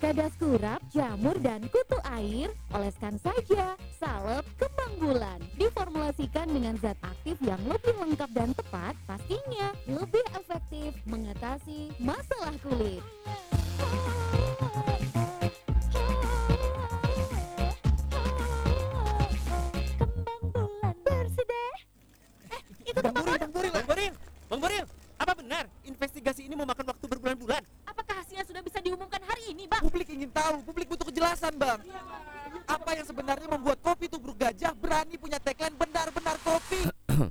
Pada kurap, jamur, dan kutu air, oleskan saja salep kembang bulan. Diformulasikan dengan zat aktif yang lebih lengkap dan tepat, pastinya lebih efektif mengatasi masalah kulit. Kembang bulan bersih deh. Itu Bang kembang Boril, bulan. Bang Boril, apa benar investigasi ini memakan waktu berbulan-bulan? Apakah hasilnya sudah bisa diumumkan hari ini, Bang? Publik ingin tahu, publik butuh kejelasan, Bang. Apa yang sebenarnya membuat kopi tubruk gajah berani punya tagline benar-benar kopi?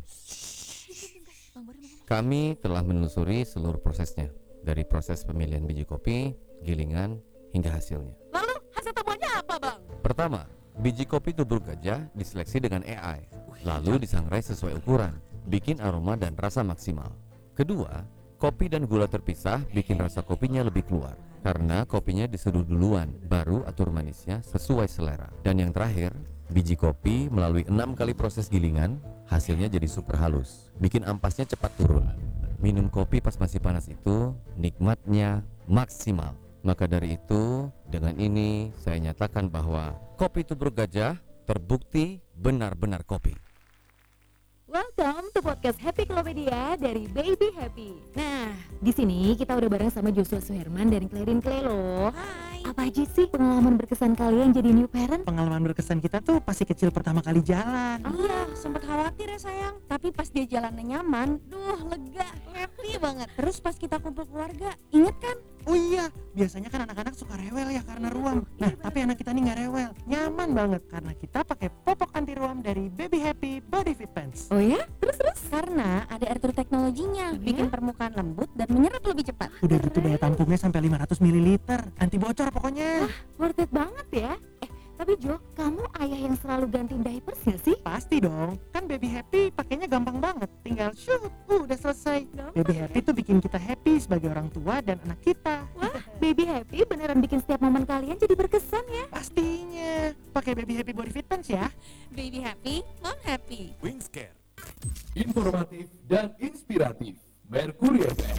Kami telah menelusuri seluruh prosesnya, dari proses pemilihan biji kopi, gilingan, hingga hasilnya. Lalu hasil temuannya apa, Bang? Pertama, biji kopi tubruk gajah diseleksi dengan AI, lalu disangrai sesuai ukuran, bikin aroma dan rasa maksimal. Kedua, kopi dan gula terpisah bikin rasa kopinya lebih keluar, karena kopinya diseduh duluan, baru atur manisnya sesuai selera. Dan yang terakhir, biji kopi melalui 6 kali proses gilingan, hasilnya jadi super halus, bikin ampasnya cepat turun. Minum kopi pas masih panas itu nikmatnya maksimal. Maka dari itu, dengan ini saya nyatakan bahwa kopi tubruk gajah terbukti benar-benar kopi. Welcome to podcast Happy Klopedia dari Baby Happy. Nah, di sini kita udah bareng sama Joshua Suherman dari Clarin Clay loh. Hai. Apa aja sih pengalaman berkesan kalian jadi new parent? Pengalaman berkesan kita tuh pasti kecil pertama kali jalan. Iya, sempat khawatir ya sayang. Tapi pas dia jalannya nyaman, lega, happy banget. Terus pas kita kumpul keluarga, inget kan? Oh iya, biasanya kan anak-anak suka rewel ya karena ruam. Nah, tapi anak kita nih nggak rewel, nyaman banget karena kita pakai popok anti ruam dari Baby Happy Body Fit Pants. Oh ya? Terus? Karena ada airtur teknologinya, bikin permukaan lembut dan menyerap lebih cepat. Udah gitu daya tampungnya sampai 500 ml, anti bocor pokoknya. Worth it banget ya. Tapi Jo, kamu ayah yang selalu gantiin diapers gak sih? Pasti dong, kan Baby Happy pakainya gampang banget, tinggal shoot, udah selesai. Baby Happy tuh bikin kita happy sebagai orang tua dan anak kita. Wah, Baby Happy beneran bikin setiap momen kalian jadi berkesan ya. Pastinya, pakai Baby Happy Body Fit Pants ya. Baby happy, mom happy. Wingscare, informatif dan inspiratif. Mercury FM